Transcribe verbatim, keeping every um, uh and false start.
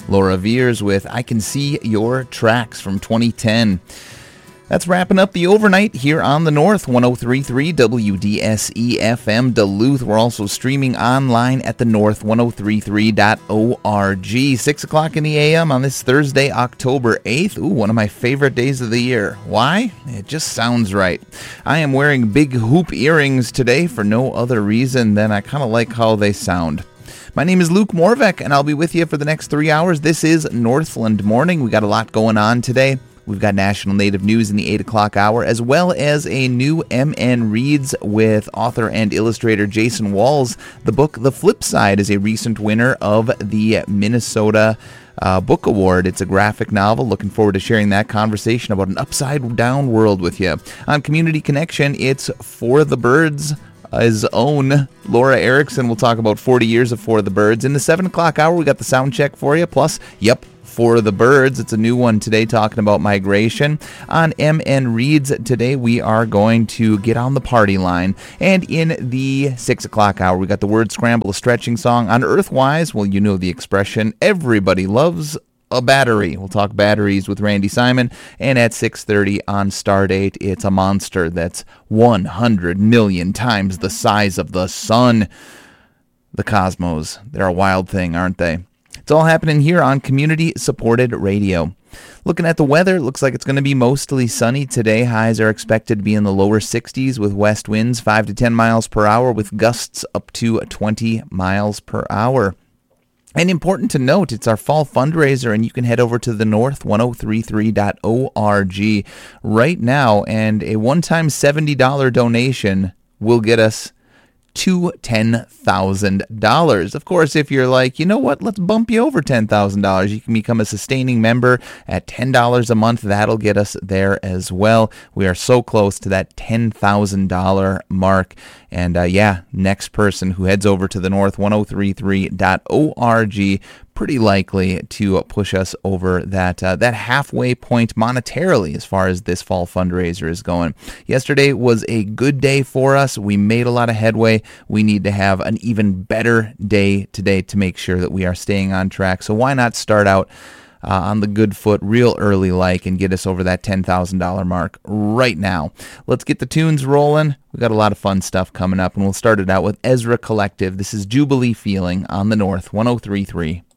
Laura Veers with I Can See Your Tracks from twenty ten. That's wrapping up the overnight here on the North, one oh three point three W D S E F M Duluth. We're also streaming online at the north one oh three three dot org. six o'clock in the a m on this Thursday, October eighth. Ooh, one of my favorite days of the year. Why? It just sounds right. I am wearing big hoop earrings today for no other reason than I kind of like how they sound. My name is Luke Morvek, and I'll be with you for the next three hours. This is Northland Morning. We got a lot going on today. We've got National Native News in the eight o'clock hour, as well as a new M N Reads with author and illustrator Jason Walls. The book The Flip Side is a recent winner of the Minnesota uh, Book Award. It's a graphic novel. Looking forward to sharing that conversation about an upside-down world with you. On Community Connection, it's For the Birds. His own Laura Erickson will talk about forty years of For the Birds. In the seven o'clock hour, we got the sound check for you. Plus, yep, For the Birds. It's a new one today talking about migration. On M N Reads today, we are going to get on the party line. And in the six o'clock hour, we got the Word Scramble, a stretching song. On Earthwise, well, you know the expression, everybody loves a battery. We'll talk batteries with Randy Simon. And at six thirty on Stardate, it's a monster that's one hundred million times the size of the sun. The cosmos. They're a wild thing, aren't they? It's all happening here on community-supported radio. Looking at the weather, it looks like it's going to be mostly sunny today. Highs are expected to be in the lower sixties with west winds five to ten miles per hour with gusts up to twenty miles per hour. And important to note, it's our fall fundraiser, and you can head over to the north one oh three three dot org right now, and a one-time seventy dollars donation will get us to ten thousand dollars. Of course, if you're like, you know what, let's bump you over ten thousand dollars. You can become a sustaining member at ten dollars a month. That'll get us there as well. We are so close to that ten thousand dollars mark. And uh, yeah, next person who heads over to the north one oh three three dot org, pretty likely to push us over that uh, that halfway point monetarily as far as this fall fundraiser is going. Yesterday was a good day for us. We made a lot of headway. We need to have an even better day today to make sure that we are staying on track. So why not start out Uh, on the good foot real early like and get us over that ten thousand dollars mark right now. Let's get the tunes rolling. We've got a lot of fun stuff coming up, and we'll start it out with Ezra Collective. This is Jubilee Feeling on the North one oh three three.